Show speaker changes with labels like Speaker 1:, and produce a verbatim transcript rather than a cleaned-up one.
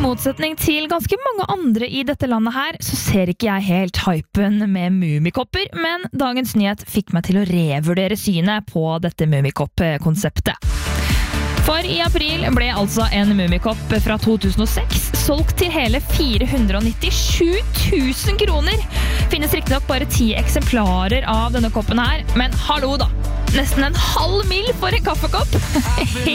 Speaker 1: motsetning til ganske mange andre i dette landet her, så ser ikke jeg helt hypen med Mummikopper, men dagens nyhet fikk meg til å revurdere synet på dette Mummikopp-konseptet. For i april ble altså en Mummikopp fra to tusen og seks solgt til hele fire hundre nittisju tusen kroner. Finnes riktig nok bare ti eksemplarer av denne koppen her, men hallo da! Nesten en halv mil for en kaffekopp!